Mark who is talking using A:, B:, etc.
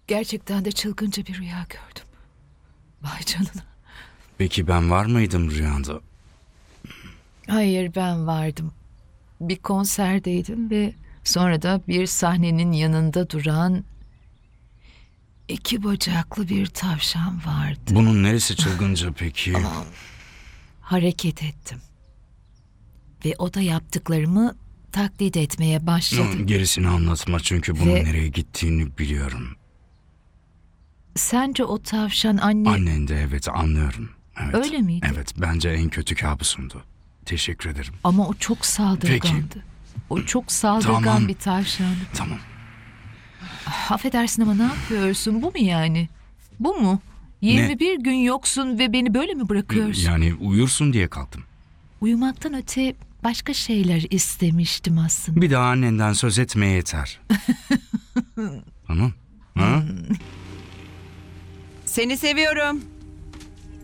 A: Gerçekten de çılgınca bir rüya gördüm. Vay canına.
B: Peki ben var mıydım rüyanda?
A: Hayır, ben vardım. Bir konserdeydim ve sonra da bir sahnenin yanında duran 2 bacaklı bir tavşan vardı.
B: Bunun neresi çılgınca peki?
A: Hareket ettim. Ve o da yaptıklarımı taklit etmeye başladı.
B: Gerisini anlatma çünkü bunun
A: Ve-
B: nereye gittiğini biliyorum.
A: Sence o tavşan anne...
B: Annen de evet anlıyorum. Evet.
A: Öyle miydi?
B: Evet bence en kötü kabusumdu. Teşekkür ederim.
A: Ama o çok saldırgandı. O çok saldırgan
B: Tamam.
A: bir tavşandı.
B: Tamam.
A: Affedersin ama ne yapıyorsun? Bu mu yani? Bu mu? 21 gün yoksun ve beni böyle mi bırakıyorsun?
B: Yani uyursun diye kalktım.
A: Uyumaktan öte başka şeyler istemiştim aslında.
B: Bir daha annenden söz etmeye yeter. Tamam. Ha?
C: Seni seviyorum.